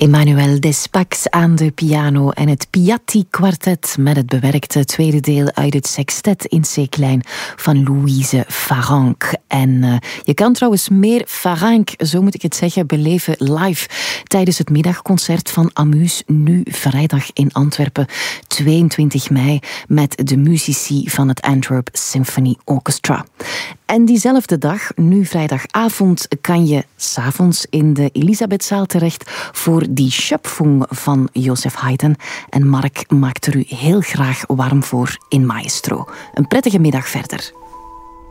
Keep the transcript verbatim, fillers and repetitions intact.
Emmanuel Despax aan de piano en het Piatti Quartet met het bewerkte tweede deel uit het sextet in C-klein van Louise Farank. En uh, je kan trouwens meer Farank, zo moet ik het zeggen, beleven live tijdens het middagconcert van Amus, nu vrijdag in Antwerpen, tweeëntwintig mei, met de muzici van het Antwerp Symphony Orchestra. En diezelfde dag, nu vrijdagavond, kan je 's avonds in de Elisabethzaal terecht voor die Schöpfung van Joseph Haydn. En Mark maakt er u heel graag warm voor in Maestro. Een prettige middag verder.